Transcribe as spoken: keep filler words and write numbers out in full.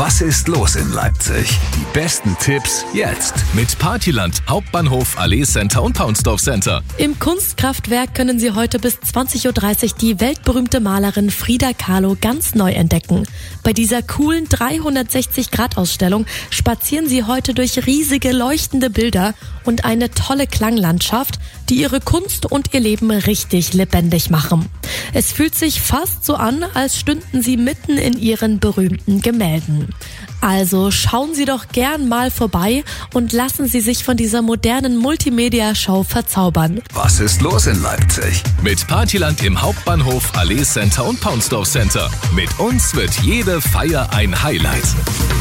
Was ist los in Leipzig? Die besten Tipps jetzt. Mit Partyland, Hauptbahnhof, Allee Center und Paunsdorf Center. Im Kunstkraftwerk können Sie heute bis zwanzig Uhr dreißig die weltberühmte Malerin Frida Kahlo ganz neu entdecken. Bei dieser coolen dreihundertsechzig Grad Ausstellung spazieren Sie heute durch riesige leuchtende Bilder und eine tolle Klanglandschaft, die Ihre Kunst und Ihr Leben richtig lebendig machen. Es fühlt sich fast so an, als stünden Sie mitten in Ihren berühmten Gemälden. Also schauen Sie doch gern mal vorbei und lassen Sie sich von dieser modernen Multimedia-Show verzaubern. Was ist los in Leipzig? Mit Partyland im Hauptbahnhof, Allee Center und Paunsdorf Center. Mit uns wird jede Feier ein Highlight.